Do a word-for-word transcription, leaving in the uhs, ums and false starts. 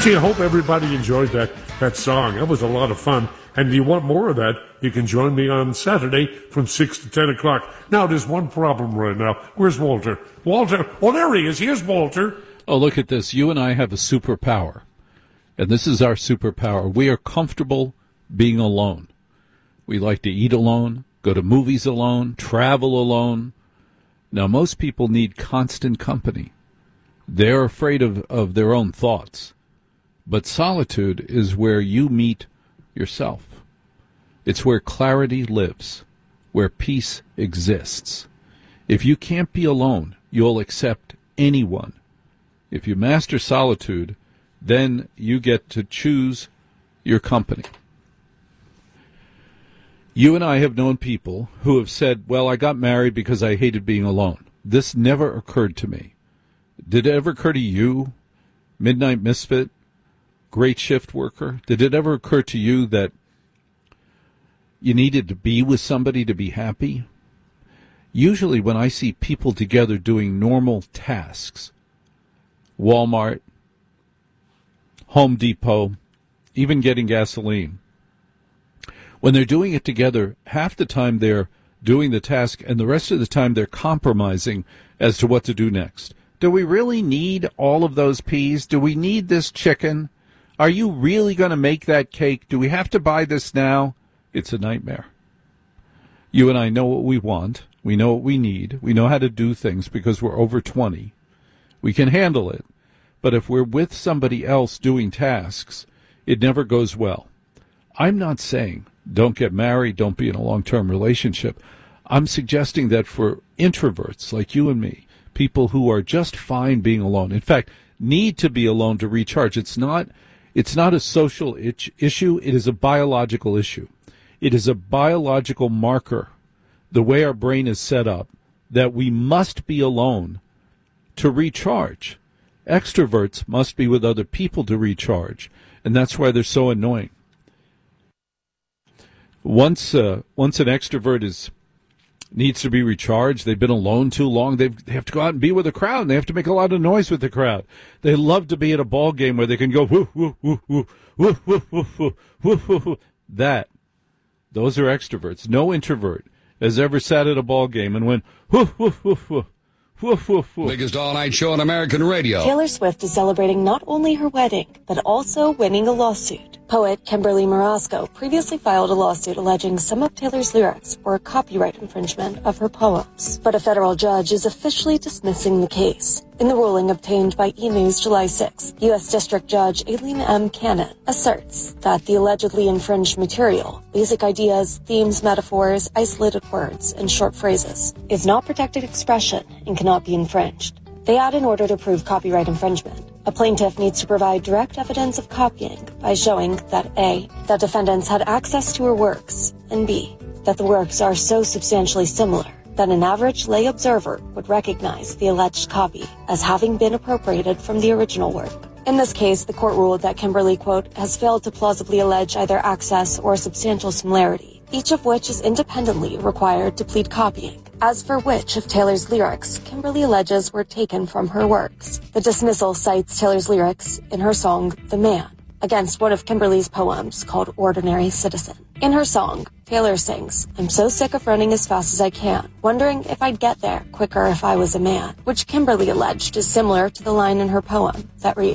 Gee, I hope everybody enjoyed that, that song. That was a lot of fun. And if you want more of that, you can join me on Saturday from six to ten o'clock. Now, there's one problem right now. Where's Walter? Walter? Oh, there he is. Here's Walter. Oh, look at this. You and I have a superpower. And this is our superpower. We are comfortable being alone. We like to eat alone, go to movies alone, travel alone. Now, most people need constant company. They're afraid of, of their own thoughts. But solitude is where you meet yourself. It's where clarity lives, where peace exists. If you can't be alone, you'll accept anyone. If you master solitude, then you get to choose your company. You and I have known people who have said, well, I got married because I hated being alone. This never occurred to me. Did it ever occur to you, Midnight Misfit, great shift worker? Did it ever occur to you that you needed to be with somebody to be happy? Usually when I see people together doing normal tasks, Walmart, Home Depot, even getting gasoline, when they're doing it together, half the time they're doing the task and the rest of the time they're compromising as to what to do next. Do we really need all of those peas? Do we need this chicken? Are you really going to make that cake? Do we have to buy this now? It's a nightmare. You and I know what we want. We know what we need. We know how to do things because we're over twenty. We can handle it. But if we're with somebody else doing tasks, it never goes well. I'm not saying don't get married, don't be in a long-term relationship. I'm suggesting that for introverts like you and me, people who are just fine being alone, in fact, need to be alone to recharge. It's not, it's not a social itch issue. It is a biological issue. It is a biological marker, the way our brain is set up, that we must be alone to recharge. Extroverts must be with other people to recharge, and that's why they're so annoying. Once uh, once an extrovert is needs to be recharged, they've been alone too long, they've, they have to go out and be with a crowd, and they have to make a lot of noise with the crowd. They love to be at a ball game where they can go, woo, woo, woo, woo, woo, woo, woo, woo, woo, woo, woo. That. Those are extroverts. No introvert has ever sat at a ball game and went, woo, woo, woo, woo. Woof, woof, woof. Biggest all-night show on American radio. Taylor Swift is celebrating not only her wedding, but also winning a lawsuit. Poet Kimberly Marasco previously filed a lawsuit alleging some of Taylor's lyrics were copyright infringement of her poems. But a federal judge is officially dismissing the case. In the ruling obtained by E! News July sixth, U S District Judge Aileen M. Cannon asserts that the allegedly infringed material, basic ideas, themes, metaphors, isolated words, and short phrases, is not protected expression and cannot be infringed. They add in order to prove copyright infringement, a plaintiff needs to provide direct evidence of copying by showing that A, that defendants had access to her works, and B, that the works are so substantially similar that an average lay observer would recognize the alleged copy as having been appropriated from the original work. In this case, the court ruled that Kimberly, quote, has failed to plausibly allege either access or substantial similarity, each of which is independently required to plead copying. As for which of Taylor's lyrics Kimberly alleges were taken from her works, the dismissal cites Taylor's lyrics in her song, The Man, against one of Kimberly's poems called Ordinary Citizen. In her song, Taylor sings, I'm so sick of running as fast as I can, wondering if I'd get there quicker if I was a man, which Kimberly alleged is similar to the line in her poem that reads,